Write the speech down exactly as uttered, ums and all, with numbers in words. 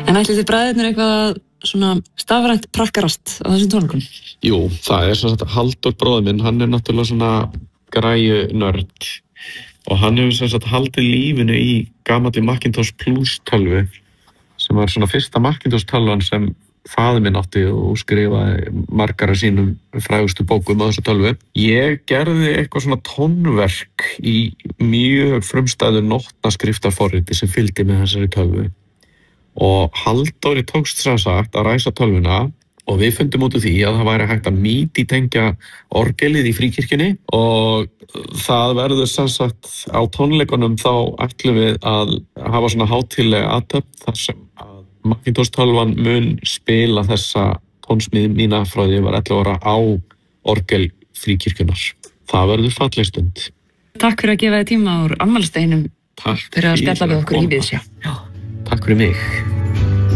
En ætlið þið bræðurnir eitthvað svona stafrænt prakkarast á þessum tónleikum? Jú, það er svona Halldór bróðir minn, hann er náttúrulega svona græju nörd og hann hefur sem sagt haldið lífinu í gamalli Macintosh Plus tölvu sem var svona fyrsta Macintosh tölvan sem faðir minn átti og skrifaði margar af sínum frægustu bókum á þessu tölvu. Ég gerði eitthvað svona tónverk í mjög frumstæðu nótnaskriftarforriti sem fylgdi með þessari tölvu. Og Halldóri tókst sem sagt að ræsa tölvuna og við fundum út úr því að það væri hægt að míti tengja orgelið í Fríkirkjunni og það verður sem sagt á tónleikunum þá ætlum við að hafa svona hátíðlega athöfn þar sem að Macintosh tölvan mun spila þessa tónsmíð mína frá því ég var ellefu ára á orgel Fríkirkjunnar. Það verður falleg stund. Takk fyrir að gefa þið tíma úr afmælisdeginum. Takk fyrir að spjalla við okkur í Víðsjá. Takk fyrir mig.